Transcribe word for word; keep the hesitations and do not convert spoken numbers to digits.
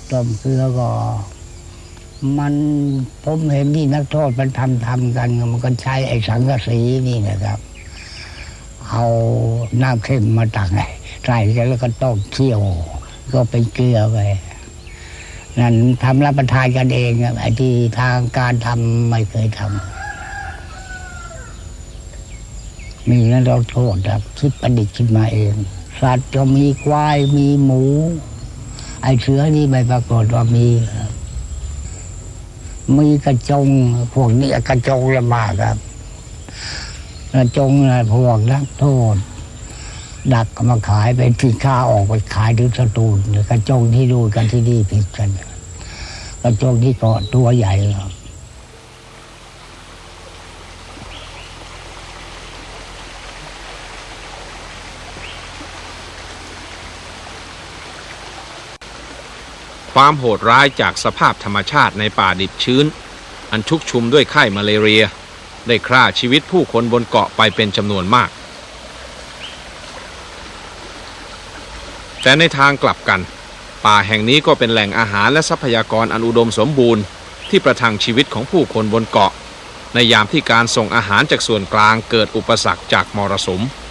ต้มเกลือก็มันผมเห็นที่นักโทษมันทำทำกันมันก็ใช้ไอ้สังกะสีนี่นะครับเอาน้ำเค็มมาตักใส่กันแล้วก็ต้มเคี่ยวก็เป็นเกลือไปนั่นทำรับประทานกันเองไอ้ที่ทางการทำไม่เคยทำมีนั้นเราโทษครับคิดประดิษฐ์ขึ้นมาเองสัตว์ก็มีควายมีหมูไอ้เสือนี่ไม่ปรากฏว่ามีมีกระจงพวกนี้กระจงละมากครับกระจงนะพวกนักโทษดักมาขายเป็นที่ค้าออกไปขายถึงสตูลกระจงที่ดูกันที่นี่ผิดกันกระจงที่เกาะตัวใหญ่ครับความโหดร้ายจากสภาพธรรมชาติในป่าดิบชื้นอันชุกชุมด้วยไข้มาเลเรียได้ฆ่าชีวิตผู้คนบนเกาะไปเป็นจำนวนมากแต่ในทางกลับกันป่าแห่งนี้ก็เป็นแหล่งอาหารและทรัพยากรอันอุดมสมบูรณ์ที่ประทังชีวิตของผู้คนบนเกาะในยามที่การส่งอาหารจากส่วนกลางเกิดอุปสรรคจากมรสุม